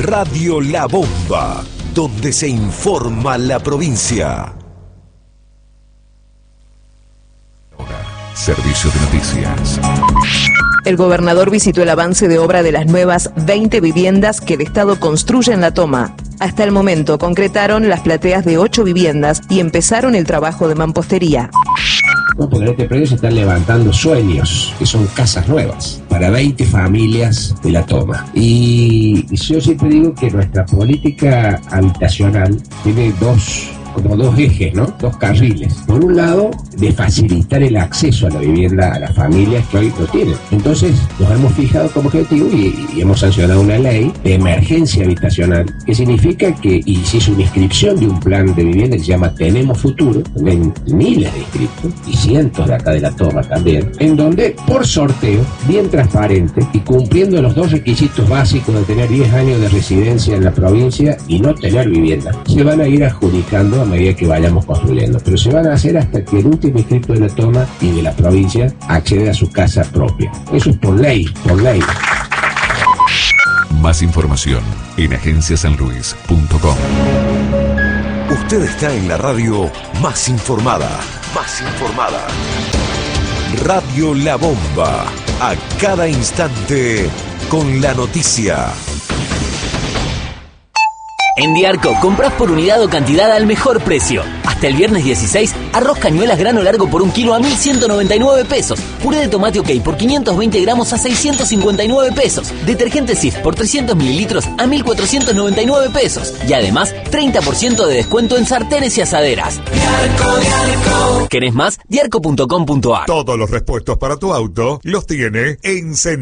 Radio La Bomba, donde se informa la provincia. Servicio de noticias. El gobernador visitó el avance de obra de las nuevas 20 viviendas que el Estado construye en La Toma. Hasta el momento concretaron las plateas de 8 viviendas y empezaron el trabajo de mampostería. No, porque en este predio se están levantando sueños, que son casas nuevas, para 20 familias de La Toma. Y yo siempre digo que nuestra política habitacional tiene dos ejes, ¿no? Dos carriles. Por un lado, de facilitar el acceso a la vivienda a las familias que hoy lo tienen. Entonces, nos hemos fijado como objetivo y hemos sancionado una ley de emergencia habitacional, que significa que, y se hizo una inscripción de un plan de vivienda que se llama Tenemos Futuro, donde hay miles de inscriptos, y cientos de acá de La Toma también, en donde, por sorteo, bien transparente, y cumpliendo los dos requisitos básicos de tener 10 años de residencia en la provincia y no tener vivienda, se van a ir adjudicando a medida que vayamos construyendo, pero se van a hacer hasta que el último inscripto de La Toma y de la provincia acceda a su casa propia. Eso es por ley, por ley. Más información en agenciasanluis.com. Usted está en la radio más informada. Más informada. Radio La Bomba. A cada instante con la noticia. En Diarco, compras por unidad o cantidad al mejor precio. Hasta el viernes 16, arroz cañuelas grano largo por 1 kilo a 1.199 pesos. Puré de tomate OK por 520 gramos a 659 pesos. Detergente Cif por 300 mililitros a 1.499 pesos. Y además, 30% de descuento en sartenes y asaderas. Diarco. ¿Querés más? Diarco.com.ar. Todos los repuestos para tu auto los tiene en